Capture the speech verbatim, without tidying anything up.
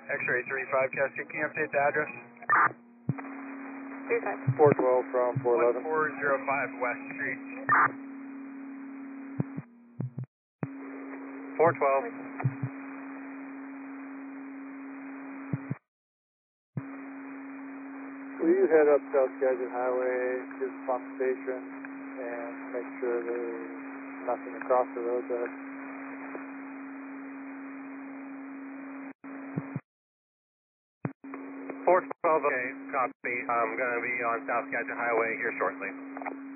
X-ray three five, Cassie, can you update the address? three five. four twelve from four eleven. four zero five West Street. four twelve. Will you head up South Skagit Highway to the pump station and make sure there's nothing across the road there? four twelve, okay, copy. I'm going to be on South Skagit Highway here shortly.